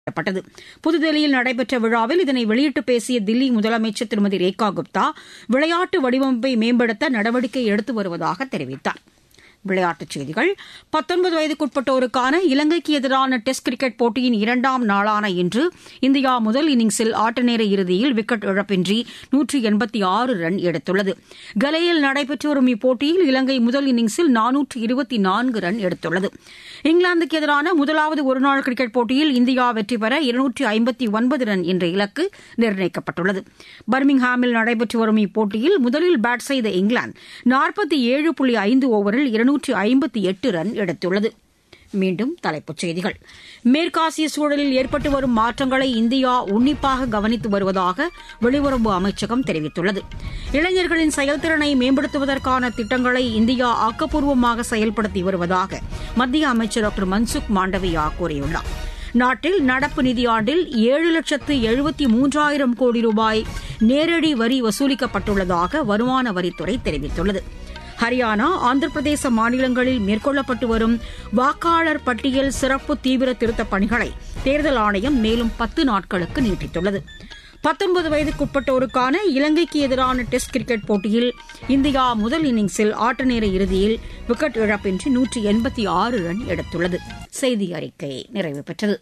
புதுதில்லியில் நடைபெற்ற விழாவில் இதனை வெளியிட்டு பேசிய தில்லி முதலமைச்சர் திருமதி ரேகா குப்தா விளையாட்டு வடிவமைப்பை மேம்படுத்த நடவடிக்கை எடுத்து வருவதாக தெரிவித்தார். விளையாட்டுச் செய்திகள். 19 வயதுக்குட்பட்டோருக்கான இலங்கைக்கு எதிரான டெஸ்ட் கிரிக்கெட் போட்டியின் 2ஆம் நாளான இன்று இந்தியா முதல் இன்னிங்ஸில் ஆட்டநேர இறுதியில் விக்கெட் இழப்பின்றி 186 ரன் எடுத்துள்ளது. கலேயில் நடைபெற்று வரும் இப்போட்டியில் இலங்கை முதல் இன்னிங்ஸில் 424 ரன் எடுத்துள்ளது. இங்கிலாந்துக்கு எதிரான முதலாவது ஒருநாள் கிரிக்கெட் போட்டியில் இந்தியா வெற்றி பெற 259 ரன் என்ற இலக்கு நிர்ணயிக்கப்பட்டுள்ளது. பர்மிங்ஹாமில் நடைபெற்று வரும் இப்போட்டியில் முதலில் பேட் செய்த இங்கிலாந்து 47.5 ஓவரில் 258 ரன் எடுத்துள்ளது. மீண்டும் தலைப்புச் செய்திகள். மேற்காசிய சூழலில் ஏற்பட்டு வரும் மாற்றங்களை இந்தியா உன்னிப்பாக கவனித்து வருவதாக வெளியுறவு அமைச்சகம் தெரிவித்துள்ளது. இளைஞர்களின் செயல்திறனை மேம்படுத்துவதற்கான திட்டங்களை இந்தியா ஆக்கப்பூர்வமாக செயல்படுத்தி வருவதாக மத்திய அமைச்சர் டாக்டர் மன்சுக் மாண்டவியா கூறியுள்ளார். நாட்டில் நடப்பு நிதியாண்டில் 7,73,000 கோடி ரூபாய் நேரடி வரி வசூலிக்கப்பட்டுள்ளதாக வருமான வரித்துறை தெரிவித்துள்ளது. ஹரியானா, ஆந்திர பிரதேச மாநிலங்களில் மேற்கொள்ளப்பட்டு வரும் வாக்காளர் பட்டியல் சிறப்பு தீவிர திருத்தப் பணிகளை தேர்தல் ஆணையம் மேலும் 10 நாட்களுக்கு நீட்டித்துள்ளது. 19 வயதுக்குட்பட்டோருக்கான இலங்கைக்கு எதிரான டெஸ்ட் கிரிக்கெட் போட்டியில் இந்தியா முதல் இன்னிங்ஸில் ஆட்டநேர இறுதியில் விக்கெட் இழப்பின்றி 186 ரன் எடுத்துள்ளது. செய்தி அறிக்கை நிறைவு பெற்றது.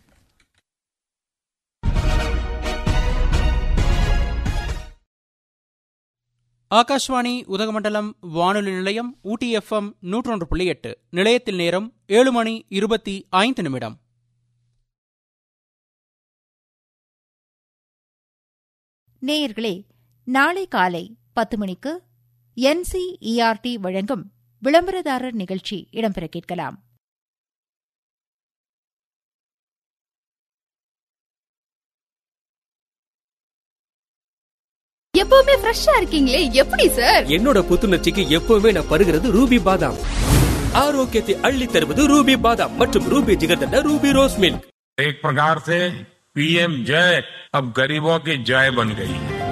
ஆகாஷ்வாணி உதகமண்டலம் வானொலி நிலையம் ஊட்டி FM 101.8. நிலையத்தில் நேரம் 7:25. நேயர்களே, நாளை காலை 10 மணிக்கு NCERT வழங்கும் விளம்பரதாரர் நிகழ்ச்சி இடம்பெற கேட்கலாம். எப்பவுமே ஃப்ரெஷ்ஷா இருக்கீங்களே, எப்படி சார்? என்னோட புத்துணர்ச்சிக்கு எப்பவுமே நான் பருகிறது ரூபி பாதாம். ஆரோக்கியத்தை அள்ளி தருவது ரூபி பாதாம் மற்றும் Ruby jigarthanda Ruby rose milk. एक प्रकार से PM जय अब गरीबों की जय बन गई है.